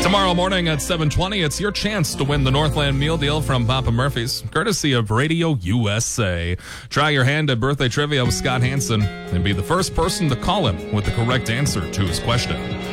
Tomorrow morning at 7:20, it's your chance to win the Northland Meal Deal from Papa Murphy's, courtesy of Radio USA. Try your hand at birthday trivia with Scott Hansen and be the first person to call him with the correct answer to his question.